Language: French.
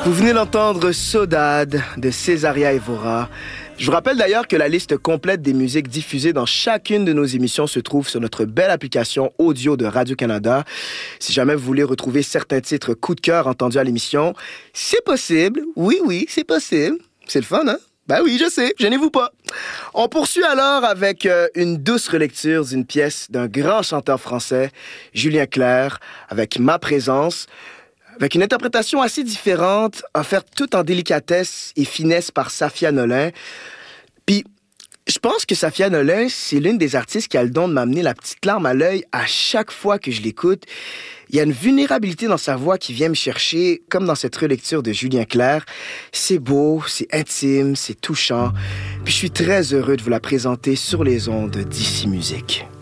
Vous venez d'entendre Saudade de Césaria Évora. Je vous rappelle d'ailleurs que la liste complète des musiques diffusées dans chacune de nos émissions se trouve sur notre belle application audio de Radio-Canada. Si jamais vous voulez retrouver certains titres coup de cœur entendus à l'émission, c'est possible. Oui, c'est possible. C'est le fun, hein? Ben oui, je sais, gênez-vous pas. On poursuit alors avec une douce relecture d'une pièce d'un grand chanteur français, Julien Clerc, avec Ma présence, avec une interprétation assez différente, offerte toute en délicatesse et finesse par Safia Nolin. Puis, je pense que Safia Nolin, c'est l'une des artistes qui a le don de m'amener la petite larme à l'œil à chaque fois que je l'écoute. Il y a une vulnérabilité dans sa voix qui vient me chercher, comme dans cette relecture de Julien Clerc. C'est beau, c'est intime, c'est touchant. Puis je suis très heureux de vous la présenter sur les ondes d'Ici Musique.